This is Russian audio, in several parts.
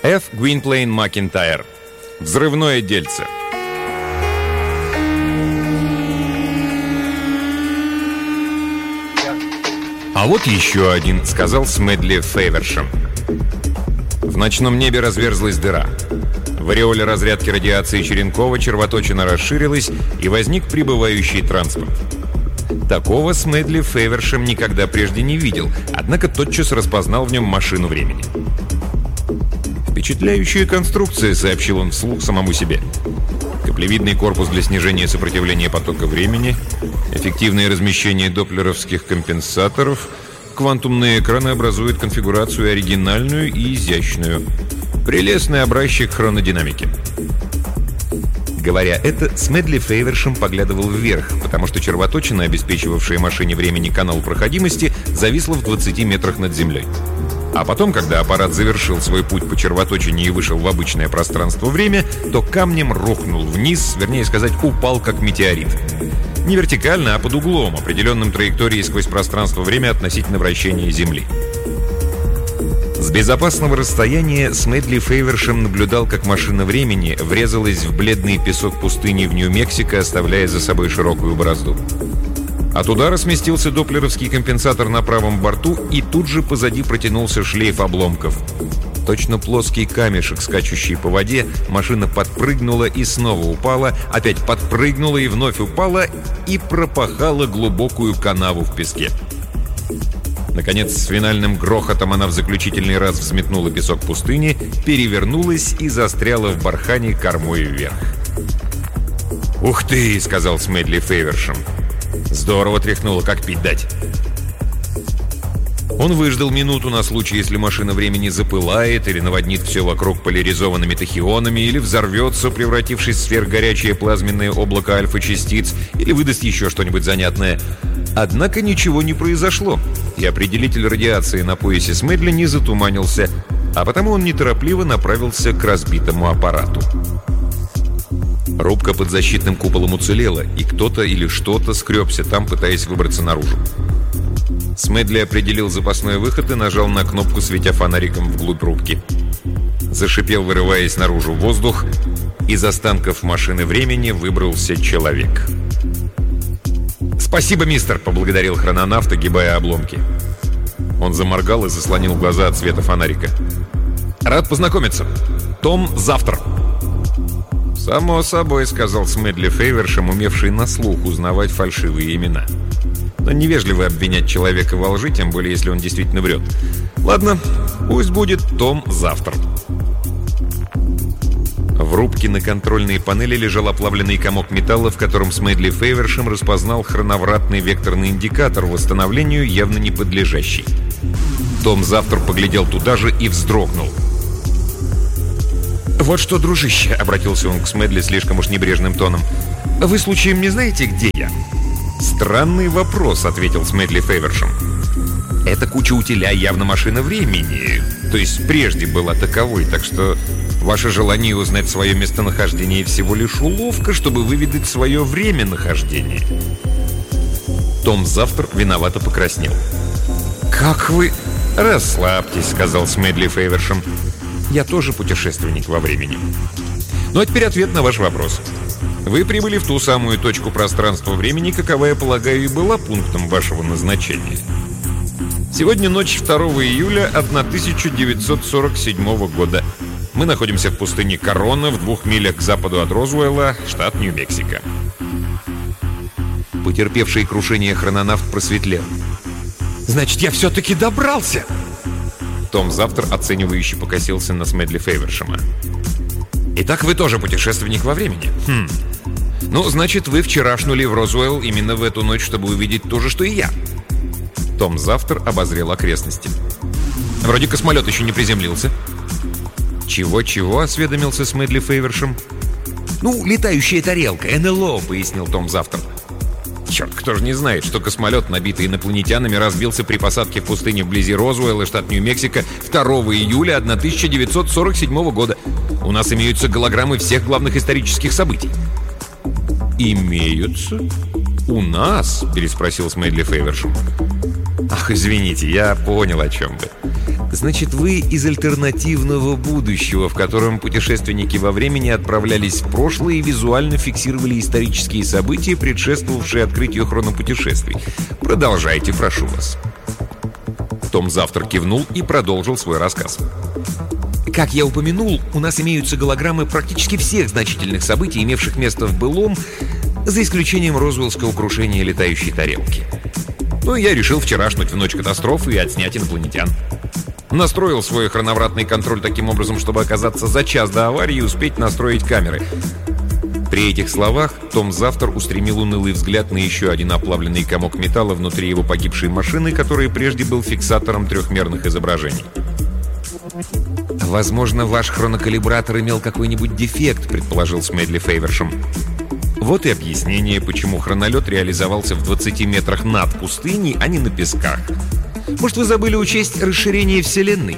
Ф. Gwynplaine Макинтайр. Взрывное дельце. «А вот еще один», — сказал Смедли Фейвершем. В ночном небе разверзлась дыра. В ореоле разрядки радиации Черенкова червоточина расширилась, и возник прибывающий транспорт. Такого Смедли Фейвершем никогда прежде не видел, однако тотчас распознал в нем машину времени. «Впечатляющая конструкция», — сообщил он вслух самому себе. Каплевидный корпус для снижения сопротивления потока времени, эффективное размещение доплеровских компенсаторов, квантумные экраны образуют конфигурацию оригинальную и изящную. Прелестный образчик хронодинамики. Говоря это, Смедли Фейвершем поглядывал вверх, потому что червоточина, обеспечивавшая машине времени канал проходимости, зависла в 20 метрах над землей. А потом, когда аппарат завершил свой путь по червоточине и вышел в обычное пространство-время, то камнем рухнул вниз, вернее сказать, упал как метеорит. Не вертикально, а под углом, определенным траекторией сквозь пространство-время относительно вращения Земли. С безопасного расстояния Смедли Фейвершем наблюдал, как машина времени врезалась в бледный песок пустыни в Нью-Мексико, оставляя за собой широкую борозду. От удара сместился доплеровский компенсатор на правом борту, и тут же позади протянулся шлейф обломков. Точно плоский камешек, скачущий по воде, машина подпрыгнула и снова упала, опять подпрыгнула и вновь упала, и пропахала глубокую канаву в песке. Наконец, с финальным грохотом она в заключительный раз взметнула песок пустыни, перевернулась и застряла в бархане кормой вверх. «Ух ты!» — сказал Смедли Фейвершем. «Здорово тряхнуло, как пить дать». Он выждал минуту на случай, если машина времени запылает или наводнит все вокруг поляризованными тахионами, или взорвется, превратившись в сверхгорячее плазменное облако альфа-частиц, или выдаст еще что-нибудь занятное. Однако ничего не произошло, и определитель радиации на поясе Смедли не затуманился, а потому он неторопливо направился к разбитому аппарату. Рубка под защитным куполом уцелела, и кто-то или что-то скребся там, пытаясь выбраться наружу. Смедли определил запасной выход и нажал на кнопку, светя фонариком вглубь рубки. Зашипел, вырываясь наружу воздух. Из останков машины времени выбрался человек. «Спасибо, мистер!» — поблагодарил хрононавт, огибая обломки. Он заморгал и заслонил глаза от света фонарика. «Рад познакомиться. Том Завтр». «Само собой», — сказал Смедли Фейвершем, умевший на слух узнавать фальшивые имена. Но невежливо обвинять человека во лжи, тем более, если он действительно врет. Ладно, пусть будет Том Завтр. В рубке на контрольной панели лежал оплавленный комок металла, в котором Смедли Фейвершем распознал хроновратный векторный индикатор, восстановлению явно не подлежащий. Том Завтр поглядел туда же и вздрогнул. «Вот что, дружище», — обратился он к Смедли слишком уж небрежным тоном, — «вы случаем не знаете, где я?» «Странный вопрос», — ответил Смедли Фейвершем. «Эта куча утиля явно машина времени, то есть прежде была таковой, так что ваше желание узнать свое местонахождение всего лишь уловка, чтобы выведать свое время нахождения». Том Завтр виновато покраснел. «Как вы...» «Расслабьтесь», — сказал Смедли Фейвершем. «Я тоже путешественник во времени. Ну а теперь ответ на ваш вопрос. Вы прибыли в ту самую точку пространства-времени, каковая, полагаю, и была пунктом вашего назначения. Сегодня ночь 2 июля 1947 года. Мы находимся в пустыне Корона, в 2 милях к западу от Розуэлла, штат Нью-Мексико». Потерпевший крушение хрононавт просветлел. «Значит, я все-таки добрался!» Том Завтр оценивающе покосился на Смедли Фейвершема. «Итак, вы тоже путешественник во времени? Ну, значит, вы вчера шнули в Розуэлл именно в эту ночь, чтобы увидеть то же, что и я». Том Завтр обозрел окрестности. «Вроде космолет еще не приземлился». «Чего-чего?» — осведомился Смедли Фейвершем. «Ну, летающая тарелка, НЛО», — пояснил Том Завтр. Черт, кто же не знает, что космолет, набитый инопланетянами, разбился при посадке в пустыне вблизи Розуэлла, штат Нью-Мексико, 2 июля 1947 года. У нас имеются голограммы всех главных исторических событий. «Имеются? У нас?» — переспросил Смедли Фейвершем. «Ах, извините, я понял, о чем вы. Значит, вы из альтернативного будущего, в котором путешественники во времени отправлялись в прошлое и визуально фиксировали исторические события, предшествовавшие открытию хронопутешествий. Продолжайте, прошу вас. Том Завтр кивнул и продолжил свой рассказ. Как я упомянул, у нас имеются голограммы практически всех значительных событий, имевших место в былом, за исключением Розуэллского крушения летающей тарелки. Ну, я решил вчера шнуть в ночь катастрофы и отснять инопланетян. Настроил свой хроновратный контроль таким образом, чтобы оказаться за час до аварии и успеть настроить камеры. При этих словах Том Завтр устремил унылый взгляд на еще один оплавленный комок металла внутри его погибшей машины, который прежде был фиксатором трехмерных изображений. «Возможно, ваш хронокалибратор имел какой-нибудь дефект», — предположил Смедли Фейвершем. Вот и объяснение, почему хронолет реализовался в 20 метрах над пустыней, а не на песках. Может, вы забыли учесть расширение Вселенной?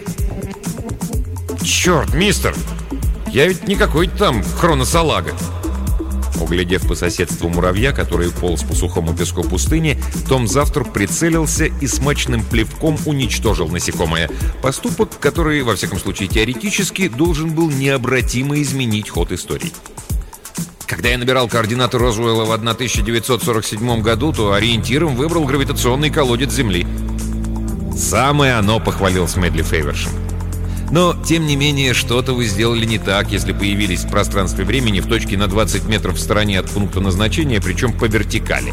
«Черт, мистер! Я ведь не какой-то там хроносалага!» Углядев по соседству муравья, который полз по сухому песку пустыни, Том Завтр прицелился и смачным плевком уничтожил насекомое. Поступок, который, во всяком случае теоретически, должен был необратимо изменить ход истории. Когда я набирал координаты Розуэлла в 1947 году, то ориентиром выбрал гравитационный колодец Земли. «Самое оно», — похвалил Смедли Фейвершем. «Но, тем не менее, что-то вы сделали не так, если появились в пространстве времени в точке на 20 метров в стороне от пункта назначения, причем по вертикали».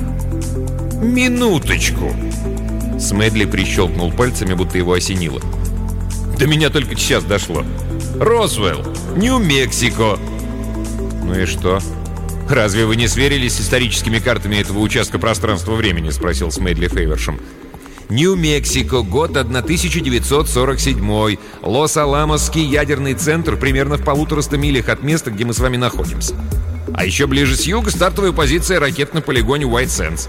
«Минуточку!» Смедли прищелкнул пальцами, будто его осенило. «До меня только сейчас дошло. Розуэлл, Нью-Мексико!» «Ну и что? Разве вы не сверились с историческими картами этого участка пространства-времени?» — спросил Смедли Фейвершем. «Нью-Мексико, год 1947. Лос-Аламосский ядерный центр примерно в 1,5 милях от места, где мы с вами находимся. А еще ближе с юга стартовая позиция ракет на полигоне White Sands».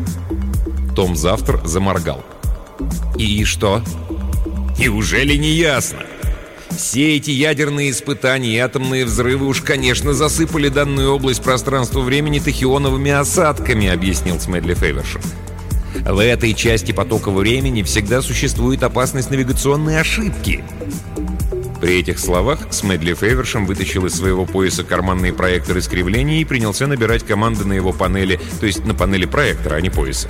Том Завтр заморгал. «И что? Неужели не ясно? Все эти ядерные испытания и атомные взрывы уж, конечно, засыпали данную область пространства-времени тахионовыми осадками», — объяснил Смедли Фейвершем. «В этой части потока времени всегда существует опасность навигационной ошибки». При этих словах Смедли Фейвершем вытащил из своего пояса карманный проектор искривления и принялся набирать команды на его панели, то есть на панели проектора, а не пояса.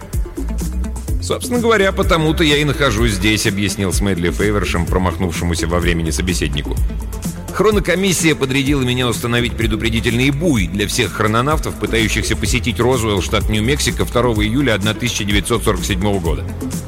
«Собственно говоря, потому-то я и нахожусь здесь», — объяснил Смедли Фейвершем, промахнувшемуся во времени собеседнику. «Хронокомиссия подрядила меня установить предупредительный буй для всех хрононавтов, пытающихся посетить Розуэлл, штат Нью-Мексико, 2 июля 1947 года».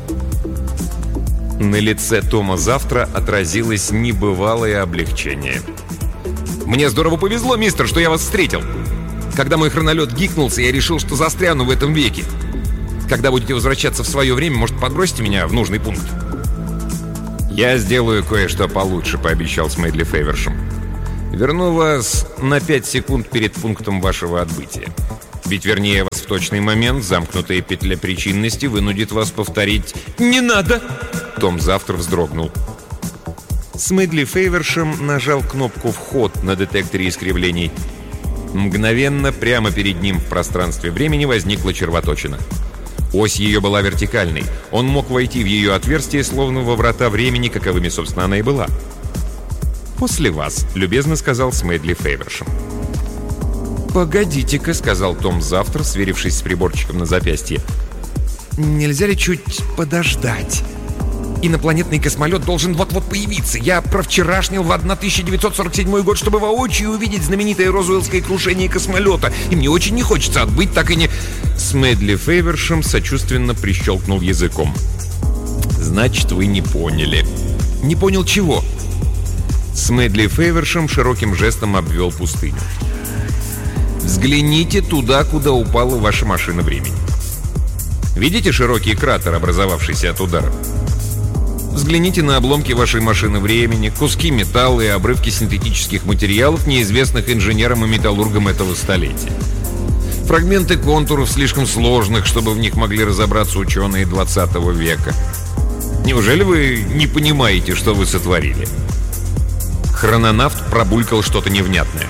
На лице Тома Завтра отразилось небывалое облегчение. «Мне здорово повезло, мистер, что я вас встретил. Когда мой хронолет гикнулся, я решил, что застряну в этом веке. Когда будете возвращаться в свое время, может, подбросите меня в нужный пункт?» «Я сделаю кое-что получше», — пообещал Смедли Фейвершем. «Верну вас на 5 секунд перед пунктом вашего отбытия. Ведь, вернее, вас в точный момент замкнутая петля причинности вынудит вас повторить...» «Не надо!» — Том Завтр вздрогнул. Смедли Фейвершем нажал кнопку «Вход» на детекторе искривлений. Мгновенно прямо перед ним в пространстве времени возникла червоточина. Ось ее была вертикальной. Он мог войти в ее отверстие, словно во врата времени, каковыми, собственно, она и была. «После вас», — любезно сказал Смедли Фейвершем. «Погодите-ка», — сказал Том Завтр, сверившись с приборчиком на запястье. «Нельзя ли чуть подождать? Инопланетный космолет должен вот-вот появиться. Я провчерашнил в 1947 год, чтобы воочию увидеть знаменитое розуэллское крушение космолета. И мне очень не хочется отбыть, так и не...» Смедли Фейвершем сочувственно прищелкнул языком. «Значит, вы не поняли». «Не понял чего?» Смедли Фейвершем широким жестом обвел пустыню. «Взгляните туда, куда упала ваша машина времени. Видите широкий кратер, образовавшийся от удара? Взгляните на обломки вашей машины времени, куски металла и обрывки синтетических материалов, неизвестных инженерам и металлургам этого столетия. Фрагменты контуров слишком сложных, чтобы в них могли разобраться ученые 20 века. Неужели вы не понимаете, что вы сотворили?» Хрононавт пробулькал что-то невнятное.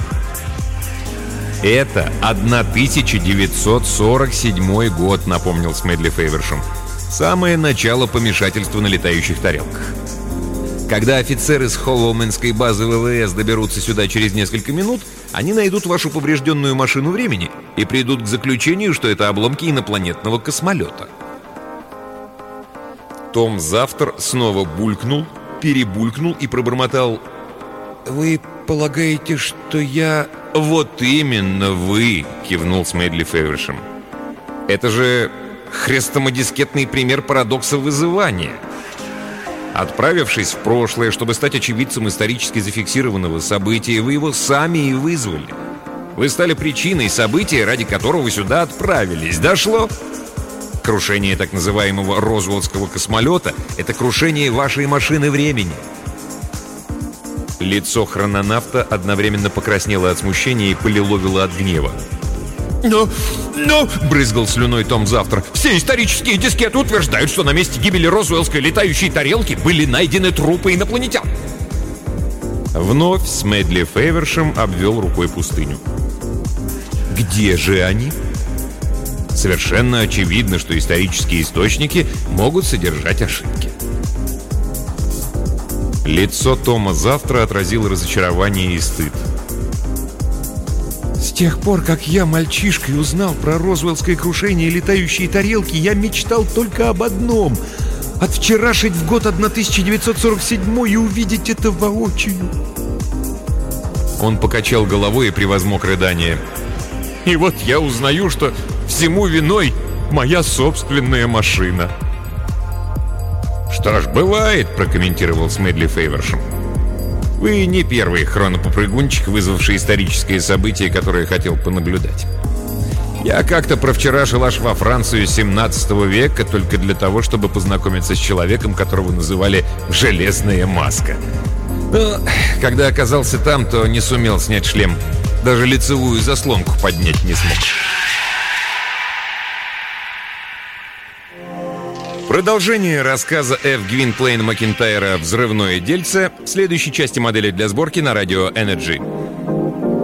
«Это 1947 год», — напомнил Смедли Фейвершем. «Самое начало помешательства на летающих тарелках. Когда офицеры с Холлоуменской базы ВВС доберутся сюда через несколько минут, они найдут вашу поврежденную машину времени и придут к заключению, что это обломки инопланетного космолета. Том Завтр снова булькнул, перебулькнул и пробормотал: «Вы полагаете, что я...» «Вот именно вы!» — кивнул Смедли Февершем. «Это же хрестомодискетный пример парадокса вызывания. Отправившись в прошлое, чтобы стать очевидцем исторически зафиксированного события, вы его сами и вызвали. Вы стали причиной события, ради которого вы сюда отправились. Дошло? Крушение так называемого Розвеллского космолета — это крушение вашей машины времени». Лицо хрононавта одновременно покраснело от смущения и полиловило от гнева. «Но!» — брызгал слюной Том Завтр. «Все исторические дискеты утверждают, что на месте гибели Розвеллской летающей тарелки были найдены трупы инопланетян». Вновь Смедли Февершем обвел рукой пустыню. «Где же они?» Совершенно очевидно, что исторические источники могут содержать ошибки. Лицо Тома Завтра отразило разочарование и стыд. «С тех пор, как я мальчишкой узнал про Розвеллское крушение и летающие тарелки, я мечтал только об одном — от вчера шить в год 1947 и увидеть это воочию». Он покачал головой и превозмог рыдание. «И вот я узнаю, что всему виной моя собственная машина». «Что ж, бывает», — прокомментировал Смедли Февершем. «Вы не первый хронопопрыгунчик, вызвавший историческое событие, которое хотел понаблюдать. Я как-то провчерашил аж во Францию 17 века только для того, чтобы познакомиться с человеком, которого называли «железная маска». Но когда оказался там, то не сумел снять шлем. Даже лицевую заслонку поднять не смог». Продолжение рассказа Ф. Гвинплейна Макинтайра «Взрывное дельце» в следующей части модели для сборки на радио Energy.